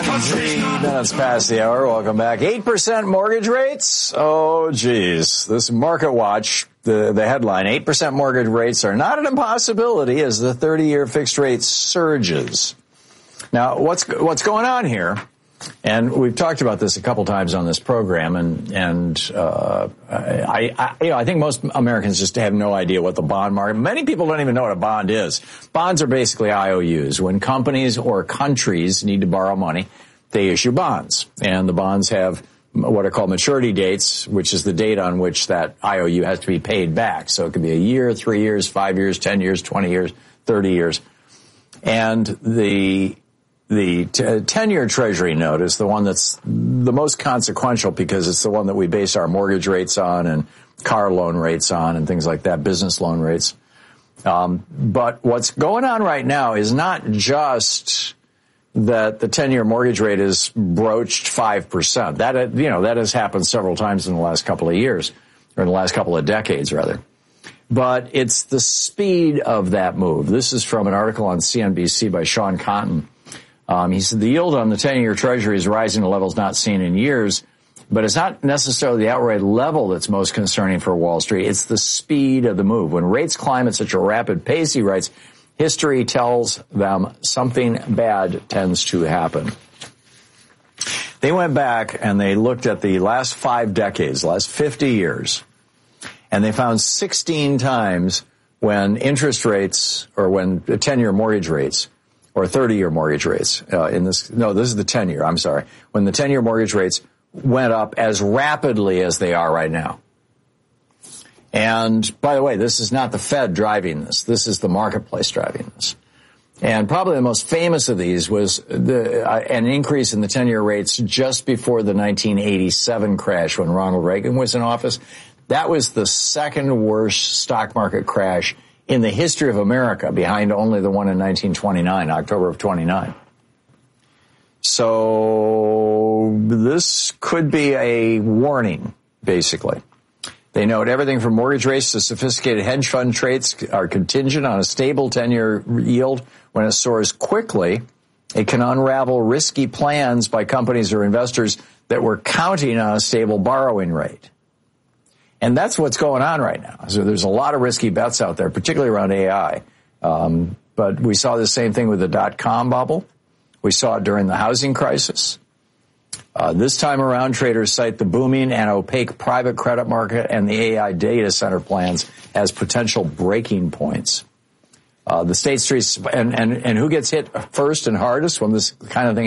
Minutes past the hour. Welcome back. 8% mortgage rates? Oh, geez. This Market Watch, the headline, 8% mortgage rates are not an impossibility as the 30-year fixed rate surges. Now, what's going on here? And we've talked about this a couple times on this program, I think most Americans just have no idea what the bond market. Many people don't even know what a bond is. Bonds are basically IOUs. When companies or countries need to borrow money, they issue bonds, and the bonds have what are called maturity dates, which is the date on which that IOU has to be paid back. So it could be a year, 3 years, 5 years, 10 years, 20 years, 30 years, and the 10-year Treasury note is the one that's the most consequential because it's the one that we base our mortgage rates on and car loan rates on and things like that, business loan rates. But what's going on right now is not just that the 10-year mortgage rate is broached 5%. That has happened several times in the last couple of years, or in the last couple of decades, rather. But it's the speed of that move. This is from an article on CNBC by Sean Cotton. He said the yield on the 10-year Treasury is rising to levels not seen in years, but it's not necessarily the outright level that's most concerning for Wall Street. It's the speed of the move. When rates climb at such a rapid pace, he writes, history tells them something bad tends to happen. They went back and they looked at the last 5 decades, last 50 years, and they found 16 times when interest rates or when 10-year mortgage rates or 30-year mortgage rates this is the 10-year, I'm sorry, when the 10-year mortgage rates went up as rapidly as they are right now. And by the way, this is not the Fed driving this. This is the marketplace driving this. And probably the most famous of these was an increase in the 10-year rates just before the 1987 crash when Ronald Reagan was in office. That was the second worst stock market crash in the history of America, behind only the one in 1929, October of 29. So this could be a warning, basically. They note everything from mortgage rates to sophisticated hedge fund trades are contingent on a stable 10-year yield. When it soars quickly, it can unravel risky plans by companies or investors that were counting on a stable borrowing rate. And that's what's going on right now. So there's a lot of risky bets out there, particularly around AI. But we saw the same thing with the dot-com bubble. We saw it during the housing crisis. This time around, traders cite the booming and opaque private credit market and the AI data center plans as potential breaking points. The State Street and who gets hit first and hardest when this kind of thing